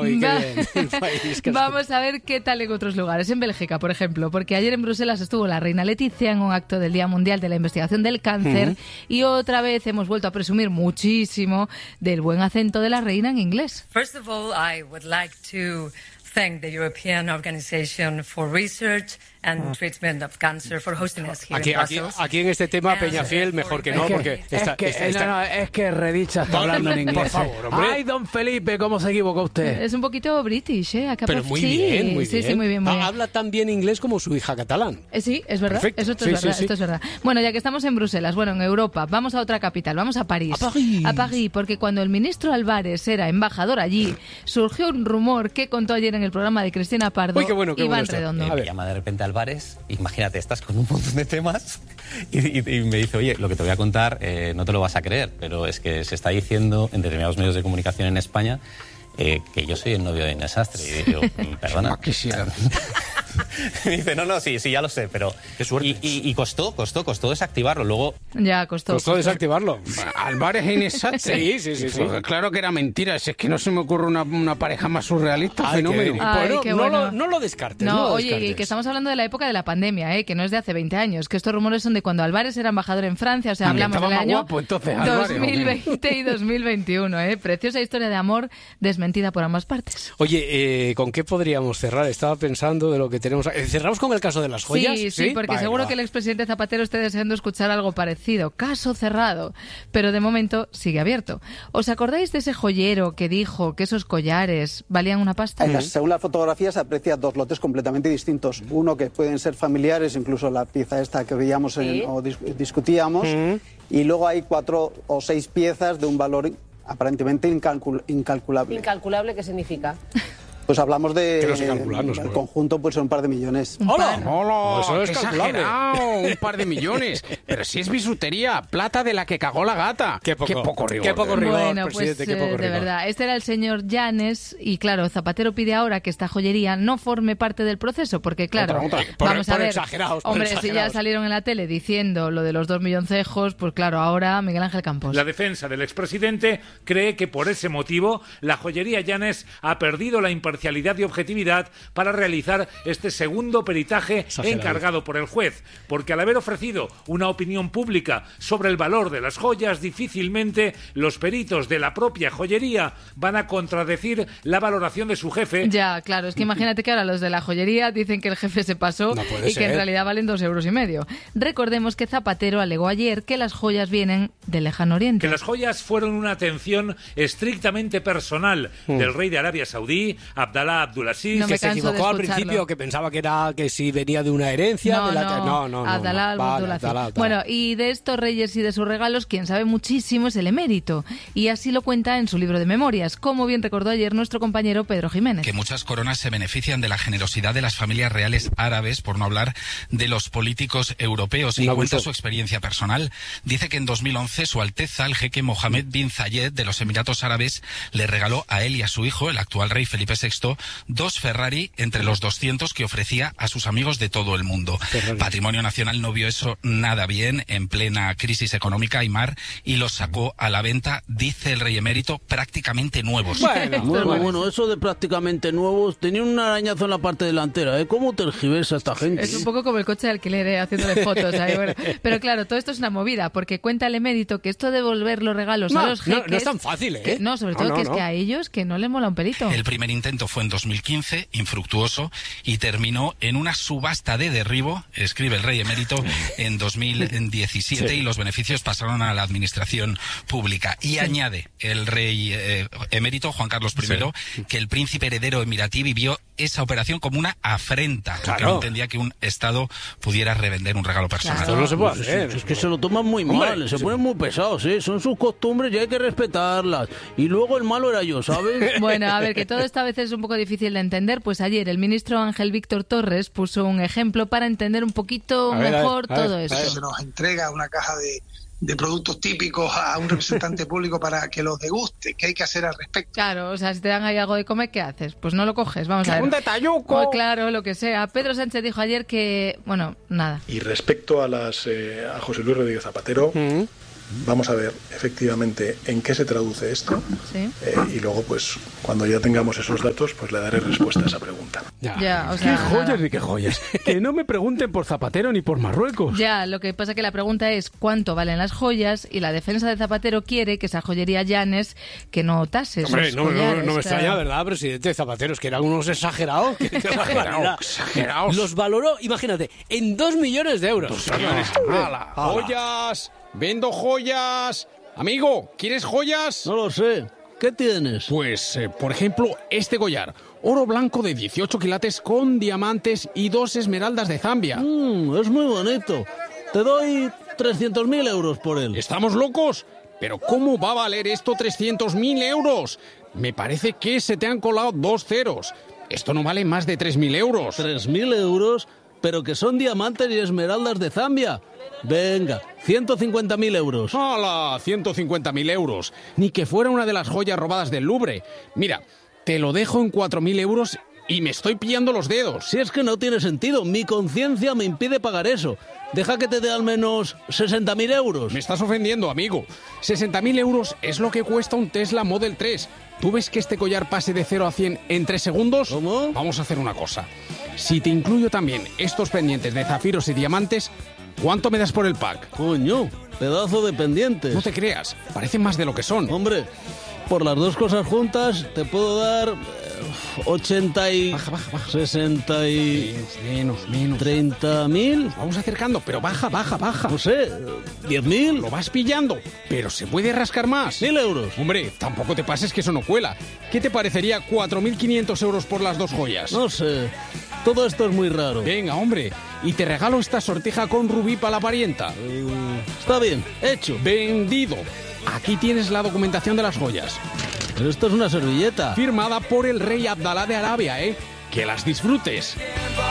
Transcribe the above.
hoy, qué bien. El país que Vamos a ver qué tal en otros lugares. En Bélgica, por ejemplo, porque ayer en Bruselas estuvo la reina Leticia en un acto del Día Mundial de la Investigación del Cáncer y otra vez hemos vuelto a presumir muchísimo del buen acento de la reina en inglés. First of all, I would like to thank the European Organization for Research and Treatment of Cancer for hosting us here in Brussels. Aquí en este tema Peñafiel mejor que no, porque es que Redicha está hablando en inglés. Por favor, hombre. Ay, don Felipe, ¿cómo se equivocó usted? Es un poquito british, ¿eh? Pero muy bien, muy bien. Sí, muy bien, muy bien. Habla tan bien inglés como su hija catalán. Sí, es verdad. Perfecto. Esto es verdad. Bueno, ya que estamos en Bruselas, en Europa, vamos a otra capital, vamos a París. A París, porque cuando el ministro Álvarez era embajador allí, surgió un rumor que contó ayer en el programa de Cristina Pardo. Uy, qué bueno Iván Redondo. Me llama de repente Álvarez, imagínate, estás con un montón de temas y me dice, oye, lo que te voy a contar no te lo vas a creer, pero es que se está diciendo en determinados medios de comunicación en España que yo soy el novio de Inés Astre. Y digo, perdona. Me dice, no, sí, ya lo sé, pero... Qué suerte. Y costó desactivarlo. Luego... Ya, costó desactivarlo. Álvarez e Inés Astre. Sí. Pues claro que era mentira. Si es que no se me ocurre una pareja más surrealista. Fenómeno. Qué bueno. No lo descartes. Oye, que estamos hablando de la época de la pandemia, que no es de hace 20 años, que estos rumores son de cuando Álvarez era embajador en Francia, o sea, hablamos del año guapo, entonces, Álvarez, 2020 y 2021, Preciosa historia de amor desmentida por ambas partes. Oye, ¿con qué podríamos cerrar? Estaba pensando de lo que tenemos... ¿Cerramos con el caso de las joyas? Sí, porque vale, seguro que el expresidente Zapatero esté deseando escuchar algo parecido. Caso cerrado. Pero de momento sigue abierto. ¿Os acordáis de ese joyero que dijo que esos collares valían una pasta? Según las fotografías se aprecia dos lotes completamente distintos. Uno que pueden ser familiares, incluso la pieza esta que veíamos o discutíamos. Y luego hay 4 o 6 piezas de un valor aparentemente incalculable. ¿Incalculable qué significa? Pues hablamos de... el conjunto puede ser un par de millones. ¡Hola! Eso no es calculable. Un par de millones. Pero si es bisutería, plata de la que cagó la gata. Qué poco rigor. Qué poco rigor, bueno, presidente, pues, qué poco rigor. De verdad, este era el señor Llanes y claro, Zapatero pide ahora que esta joyería no forme parte del proceso, porque claro, vamos a ver, exagerados, hombre, si ya salieron en la tele diciendo lo de los 2 milloncejos, pues claro, ahora Miguel Ángel Campos. La defensa del expresidente cree que por ese motivo la joyería Llanes ha perdido la imparcialidad y objetividad para realizar este segundo peritaje encargado por el juez, porque al haber ofrecido una opinión pública sobre el valor de las joyas, difícilmente los peritos de la propia joyería van a contradecir la valoración de su jefe. Ya, claro, es que imagínate que ahora los de la joyería dicen que el jefe se pasó y que en realidad valen 2,5 euros. Recordemos que Zapatero alegó ayer que las joyas vienen del Lejano Oriente. Que las joyas fueron una atención estrictamente personal del rey de Arabia Saudí, Abdalá Abdulaziz, que se equivocó al principio, que pensaba que si venía de una herencia. No. Abdalá Abdulaziz. Bueno, y de estos reyes y de sus regalos, quien sabe muchísimo es el emérito. Y así lo cuenta en su libro de memorias, como bien recordó ayer nuestro compañero Pedro Jiménez. Que muchas coronas se benefician de la generosidad de las familias reales árabes, por no hablar de los políticos europeos. Y cuenta su experiencia personal. Dice que en 2011 Su Alteza, el jeque Mohammed bin Zayed de los Emiratos Árabes, le regaló a él y a su hijo, el actual rey Felipe VI, 2 Ferrari entre los 200 que ofrecía a sus amigos de todo el mundo. Patrimonio Nacional no vio eso nada bien en plena crisis económica, Aymar, y los sacó a la venta, dice el rey emérito, prácticamente nuevos. Bueno, eso de prácticamente nuevos, tenía un arañazo en la parte delantera, ¿Cómo tergiversa esta gente? Es un poco como el coche de alquiler, haciéndole fotos ahí, bueno. Pero claro, todo esto es una movida, porque cuenta el emérito que esto de devolver los regalos a los jeques... No es tan fácil, sobre todo que es que a ellos que no les mola un pelito. El primer intento fue en 2015, infructuoso, y terminó en una subasta de derribo, escribe el rey emérito, en 2017, y los beneficios pasaron a la administración pública. Y añade el rey emérito, Juan Carlos I, que el príncipe heredero emiratí vivió esa operación como una afrenta, porque no entendía que un Estado pudiera revender un regalo personal. Esto no se puede hacer. Es que se lo toman muy mal, se ponen muy pesados, son sus costumbres y hay que respetarlas. Y luego el malo era yo, ¿sabes? Bueno, a ver, que todo esto a veces es un poco difícil de entender, pues ayer el ministro Ángel Víctor Torres puso un ejemplo para entender un poquito mejor todo esto. Se nos entrega una caja de productos típicos a un representante público para que los deguste. ¿Qué hay que hacer al respecto? Claro, o sea, si te dan ahí algo de comer, ¿qué haces? Pues no lo coges, vamos a ver. ¡Un detalluco! Pues claro, lo que sea. Pedro Sánchez dijo ayer que, nada. Y respecto a José Luis Rodríguez Zapatero, Vamos a ver efectivamente en qué se traduce esto. Sí. Y luego, pues, cuando ya tengamos esos datos, pues le daré respuesta a esa pregunta. Ya, o sea, ¿Qué joyas ni qué joyas? Que no me pregunten por Zapatero ni por Marruecos. Ya, lo que pasa que la pregunta es cuánto valen las joyas y la defensa de Zapatero quiere que esa joyería Llanes que no tase esos Hombre, no collares, me extraña, ¿verdad, presidente Zapatero? Es que eran unos exagerados. Exagerados. Los valoró, imagínate, en 2 millones de euros. ¡Hala! ¡Joyas! ¡Vendo joyas! Amigo, ¿quieres joyas? No lo sé. ¿Qué tienes? Pues, por ejemplo, este collar. Oro blanco de 18 quilates con diamantes y 2 esmeraldas de Zambia. Es muy bonito. Te doy 300.000 euros por él. ¿Estamos locos? ¿Pero cómo va a valer esto 300.000 euros? Me parece que se te han colado 2 ceros. Esto no vale más de 3.000 euros. ¿3.000 euros? Pero que son diamantes y esmeraldas de Zambia. Venga, 150.000 euros. ¡Hala! 150.000 euros. Ni que fuera una de las joyas robadas del Louvre. Mira, te lo dejo en 4.000 euros y me estoy pillando los dedos. Si es que no tiene sentido, mi conciencia me impide pagar eso. Deja que te dé al menos 60.000 euros. Me estás ofendiendo, amigo. 60.000 euros es lo que cuesta un Tesla Model 3. ¿Tú ves que este collar pase de 0 a 100 en 3 segundos? ¿Cómo? Vamos a hacer una cosa. Si te incluyo también estos pendientes de zafiros y diamantes, ¿cuánto me das por el pack? Coño, pedazo de pendientes. No te creas, parecen más de lo que son. Hombre, por las dos cosas juntas te puedo dar 80 y... Baja. 60 y... Menos. 30.000. Vamos acercando, pero baja. No sé, 10.000. Lo vas pillando, pero se puede rascar más. 1.000 euros. Hombre, tampoco te pases que eso no cuela. ¿Qué te parecería 4.500 euros por las 2 joyas? No sé, todo esto es muy raro. Venga, hombre, y te regalo esta sortija con rubí para la parienta. Está bien, hecho. Vendido. Aquí tienes la documentación de las joyas. Pero esto es una servilleta. Firmada por el rey Abdalá de Arabia, ¿eh? Que las disfrutes.